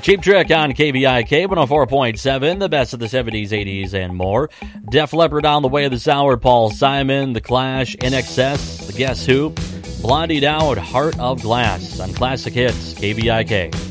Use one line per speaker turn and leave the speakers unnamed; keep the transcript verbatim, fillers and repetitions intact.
Cheap Trick on K V I K one oh four point seven, the best of the seventies, eighties, and more. Def Leppard on the way of this hour, Paul Simon, The Clash, In Excess, The Guess Who, Blondie Dowd, Heart of Glass on Classic Hits, K V I K.